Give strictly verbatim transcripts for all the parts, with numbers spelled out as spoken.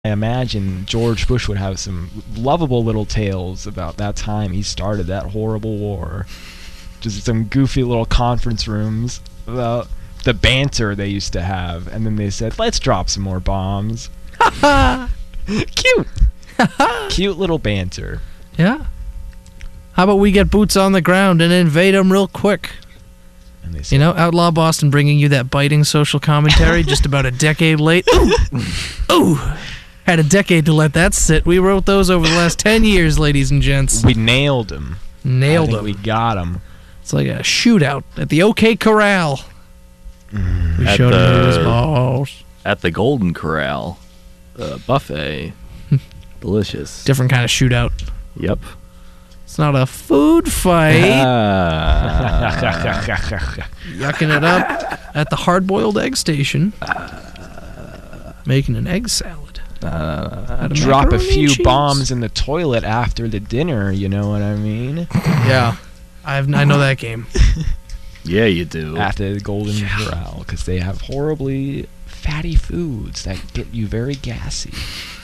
I imagine George Bush would have some lovable little tales about that time he started that horrible war. Just some goofy little conference rooms about the banter they used to have, and then they said, let's drop some more bombs. Cute. Cute little banter. Yeah. How about we get boots on the ground and invade them real quick? And they said, You know, Outlaw Boston bringing you that biting social commentary just about a decade late. Ooh. Ooh. Had a decade to let that sit. We wrote those over the last ten years, ladies and gents. we nailed him. Nailed I think them. we got him. It's like a shootout at the OK Corral. Mm. We At showed him the- his balls. At the Golden Corral uh, buffet. Delicious. Different kind of shootout. Yep. It's not a food fight. Ah. Yucking it up at the hard-boiled egg station. Making an egg salad. Out of Drop a macaroni and few cheese. bombs in the toilet after the dinner, you know what I mean? Yeah. I've, I know that game. Yeah, you do. After the Golden Corral, because they have horribly fatty foods that get you very gassy.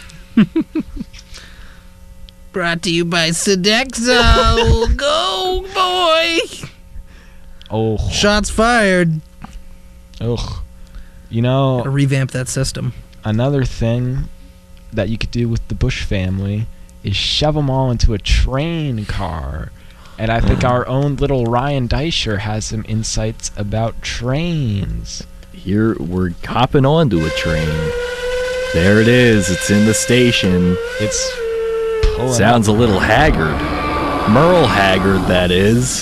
Brought to you by Sodexo. Go, boy. Oh, Shots fired. ugh. You know, Gotta revamp that system. another thing that you could do with the Bush family is shove them all into a train car. And I think our own little Ryan Deischer has some insights about trains. Here we're hopping onto a train. There it is. It's in the station. It's pulling Sounds a up. little haggard. Merle Haggard, that is.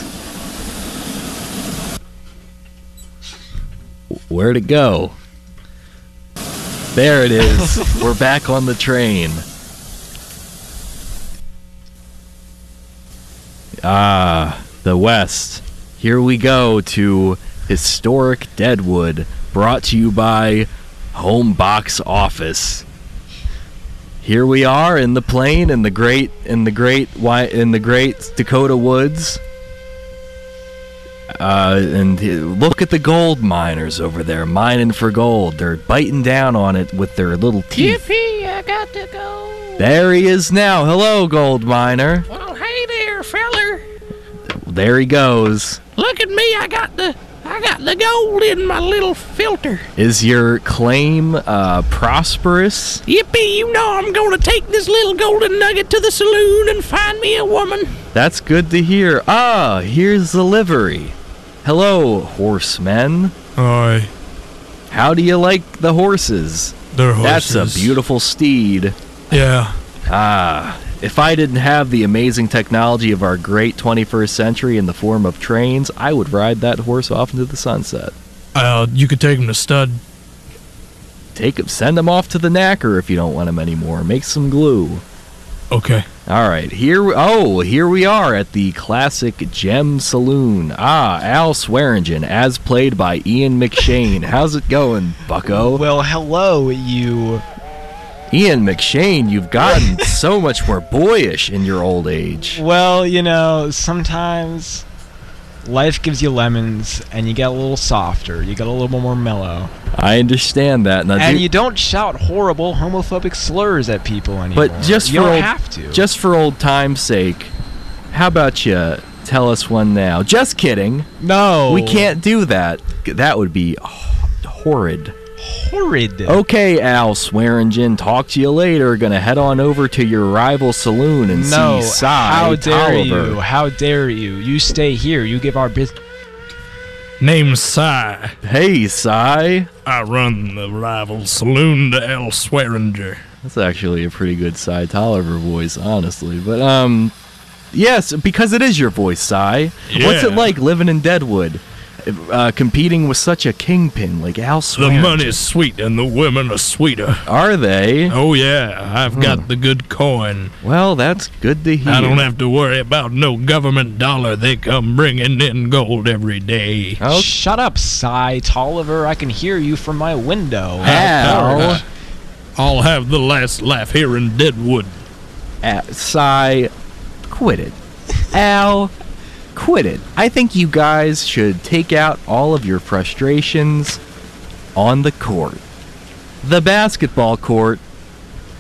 Where'd it go? There it is. We're back on the train. Ah, the West. Here we go to historic Deadwood, brought to you by Home Box Office. Here we are in the plain in the great in the great wi- in the great Dakota woods. Uh, and uh, look at the gold miners over there mining for gold. They're biting down on it with their little teeth. Yippee, I got to go. There he is now. Hello, gold miner. Well, hey there, feller. There he goes. Look at me, I got the I got the gold in my little filter. Is your claim uh, prosperous? Yippee, you know I'm gonna take this little golden nugget to the saloon and find me a woman. That's good to hear. Ah, here's the livery. Hello, horsemen. Hi, How do you like the horses? they're That's a beautiful steed. Yeah. Ah, if I didn't have the amazing technology of our great twenty-first century in the form of trains, I would ride that horse off into the sunset. Uh, you could take him to stud. Take him, send him off to the knacker if you don't want him anymore. Make some glue. Okay. All right, here. we- Oh, here we are at the classic Gem Saloon. Ah, Al Swearingen, as played by Ian McShane. How's it going, Bucko? Well, hello, you. Ian McShane, you've gotten so much more boyish in your old age. Well, you know, sometimes life gives you lemons and you get a little softer. You get a little more mellow. I understand that. Now, And do- you don't shout horrible homophobic slurs at people anymore. But just you for don't old, have to. just for old time's sake, how about you tell us one now? Just kidding. no. We can't do that. That would be h- horrid. Horrid. Okay, Al Swearingen, talk to you later. Gonna head on over to your rival saloon and No. see Cy How dare Tolliver. you? How dare you? You stay here. You give our business. Name's Cy. Hey, Cy. I run the rival saloon to El Swearinger. That's actually a pretty good Cy Tolliver voice, honestly. But, um, yes, because it is your voice, Cy. What's it Yeah. like living in Deadwood? Uh, competing with such a kingpin like Al The Swearingen? money's sweet and the women are sweeter. Are they? Oh yeah, I've got the good coin. Well, that's good to hear. I don't have to worry about no government dollar. They come bringing in gold every day. Oh, Shut up, Cy Tolliver. I can hear you from my window. Al. I'll have the last laugh here in Deadwood. Uh, Cy, quit it. Al, quit it. I think you guys should take out all of your frustrations on the court. The basketball court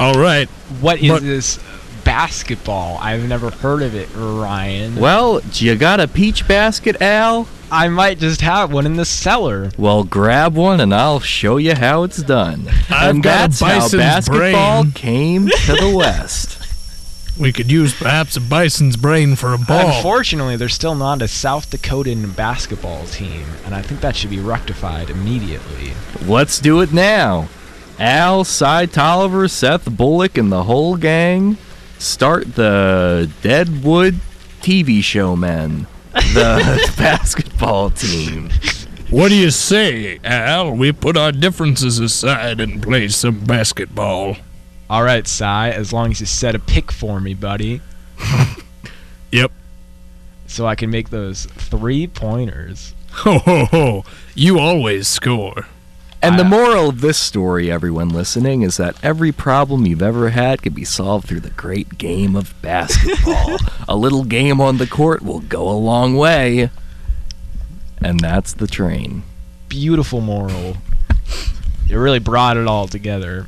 All right. What is But- this basketball? I've never heard of it, Ryan. Well, you got a peach basket, Al? I might just have one in the cellar. Well, grab one and I'll show you how it's done. I've and got a that's how bison's basketball brain. came to the West. We could use perhaps a bison's brain for a ball. Unfortunately, there's still not a South Dakotan basketball team, and I think that should be rectified immediately. Let's do it now. Al, Cy Tolliver, Seth Bullock, and the whole gang start the Deadwood T V show men, the basketball team. What do you say, Al? We put our differences aside and play some basketball. All right, Cy, as long as you set a pick for me, buddy, Yep. so I can make those three-pointers. Ho, ho, ho. You always score. And the I- moral of this story, everyone listening, is that every problem you've ever had can be solved through the great game of basketball. A little game on the court will go a long way. And that's the train. Beautiful moral. You really brought it all together.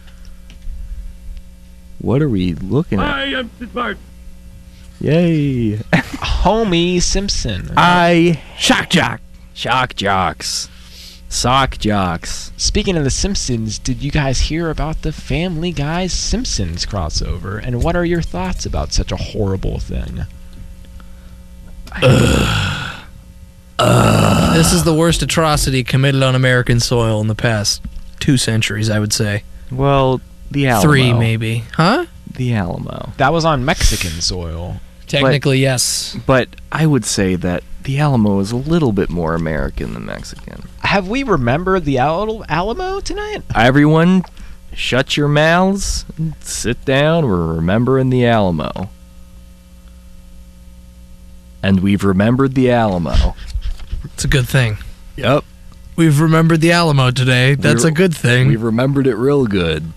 What are we looking at? am smart. Yay. Homie Simpson. I Shock jock. shock jocks. Sock jocks. Speaking of The Simpsons, did you guys hear about the Family Guy's Simpsons crossover? And what are your thoughts about such a horrible thing? This is the worst atrocity committed on American soil in the past two centuries, I would say. Well, the Alamo. Three, maybe. Huh? The Alamo. That was on Mexican soil. Technically, yes. But I would say that the Alamo is a little bit more American than Mexican. Have we remembered the Al- Alamo tonight? Everyone, shut your mouths, sit down, we're remembering the Alamo. And we've remembered the Alamo. It's a good thing. Yep. We've remembered the Alamo today. That's We're- a good thing. We've remembered it real good.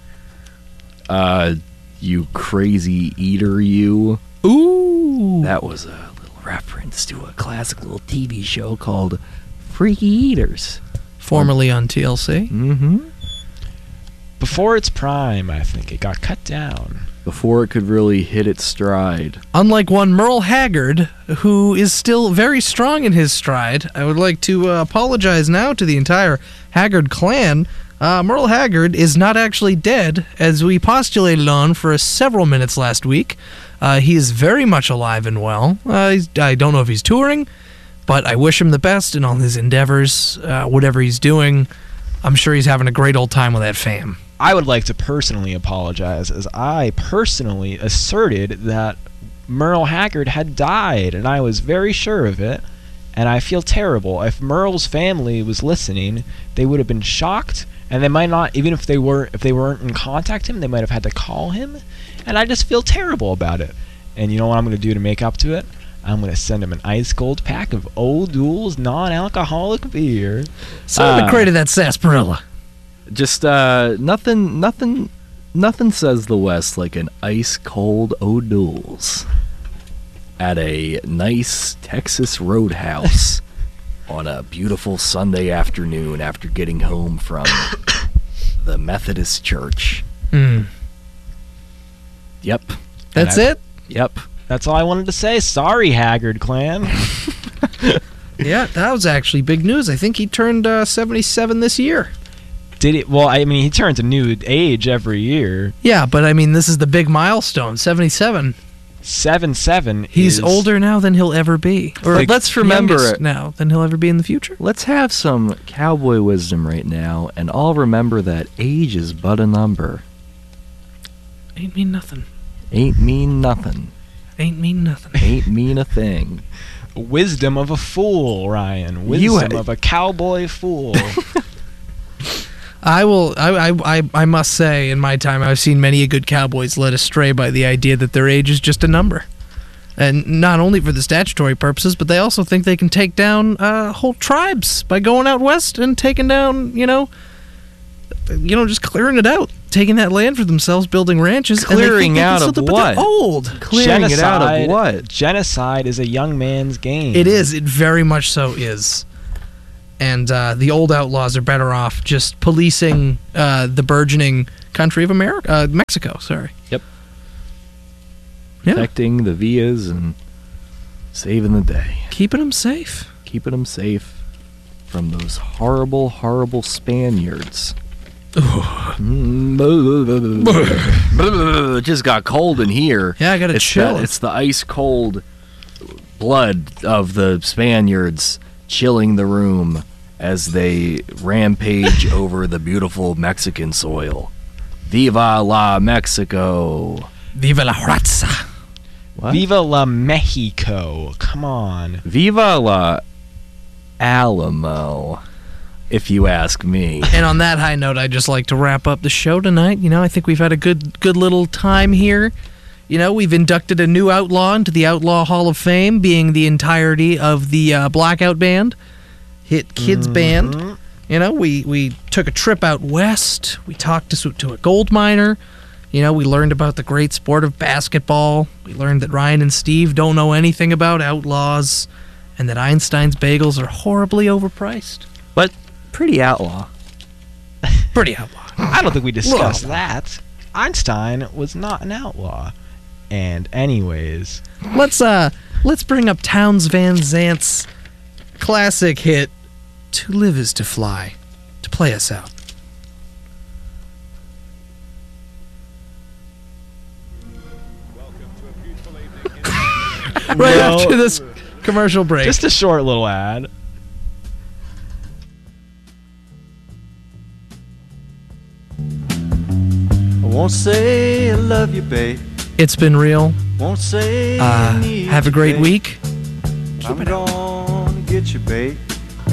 Uh, you crazy eater, you. Ooh. That was a little reference to a classic little T V show called Freaky Eaters. Formerly on T L C. Mm-hmm. Before its prime, I think it got cut down. Before it could really hit its stride. Unlike one Merle Haggard, who is still very strong in his stride, I would like to uh, apologize now to the entire Haggard clan. Uh, Merle Haggard is not actually dead, as we postulated on for several minutes last week. Uh, he is very much alive and well. Uh, he's, I don't know if he's touring, but I wish him the best in all his endeavors, uh, whatever he's doing. I'm sure he's having a great old time with that fam. I would like to personally apologize, as I personally asserted that Merle Haggard had died, and I was very sure of it, and I feel terrible. If Merle's family was listening, they would have been shocked, and they might not, even if they were, if they weren't in contact with him, they might have had to call him, and I just feel terrible about it. And you know what I'm going to do to make up to it? I'm going to send him an ice cold pack of Old Duel's non-alcoholic beer. So Uh, the crate of that sarsaparilla. Just uh, nothing, nothing, nothing says the West like an ice cold O'Doul's at a nice Texas roadhouse on a beautiful Sunday afternoon after getting home from the Methodist church. Mm. Yep, That's And I- it? yep. That's all I wanted to say. Sorry, Haggard clan. Yeah, that was actually big news. I think he turned uh, seventy-seven this year. Did it? Well, I mean, he turns a new age every year. Yeah, but I mean, this is the big milestone, seventy-seven. Seven seven. He's is, older now than he'll ever be. Or But let's remember youngest it. now than he'll ever be in the future. Let's have some cowboy wisdom right now, and all remember that age is but a number. Ain't mean nothing. Ain't mean nothing. Ain't mean nothing. Ain't mean a thing. Wisdom of a fool, Ryan. You Wisdom had- of a cowboy fool. I will. I, I. I. I must say, in my time, I've seen many a good cowboys led astray by the idea that their age is just a number, and not only for the statutory purposes, but they also think they can take down uh, whole tribes by going out west and taking down, you know, you know, just clearing it out, taking that land for themselves, building ranches. and they think Clearing they can out still of do- but what? they're old. Clearing it out of Genocide- what? Genocide is a young man's game. It is. It very much so is. And uh, the old outlaws are better off just policing uh, the burgeoning country of America, uh, Mexico. Sorry. Yep. Yeah, Protecting the Villas and saving the day. keeping them safe. Keeping them safe from those horrible, horrible Spaniards. It just got cold in here. Yeah, I got to It's chill. the, it's the ice cold blood of the Spaniards chilling the room as they rampage over the beautiful Mexican soil. Viva la Mexico! Viva la raza. What? Viva la Mexico. Come on. Viva la Alamo, if you ask me. And on that high note, I'd just like to wrap up the show tonight. You know, I think we've had a good, good little time here. You know, we've inducted a new outlaw into the Outlaw Hall of Fame, being the entirety of the uh, Blackout Band, Hit Kids Band. You know, we, we took a trip out west. We talked to, to a gold miner. You know, we learned about the great sport of basketball. We learned that Ryan and Steve don't know anything about outlaws, and that Einstein's bagels are horribly overpriced. But pretty outlaw. Pretty outlaw. I don't think we discussed Whoa. that. Einstein was not an outlaw. And anyways, Let's uh let's bring up Towns Van Zant's classic hit "To Live Is to Fly" to play us out. Right No. after this commercial break. just a short little ad. I won't say I love you, babe. It's been real. Won't say Uh, I need have a you, great babe. week. I'm gonna get you, babe.